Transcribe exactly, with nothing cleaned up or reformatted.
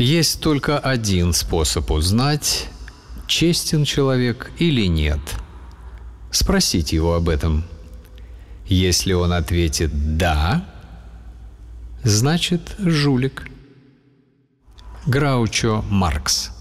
Есть только один способ узнать, честен человек или нет. Спросите его об этом. Если он ответит «да», значит жулик. Граучо Маркс.